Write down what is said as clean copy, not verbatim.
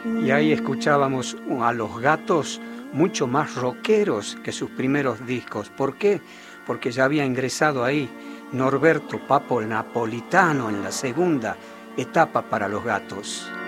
Y ahí escuchábamos a Los Gatos mucho más rockeros que sus primeros discos. ¿Por qué? Porque ya había ingresado ahí Norberto Papo Napolitano en la segunda etapa para Los Gatos.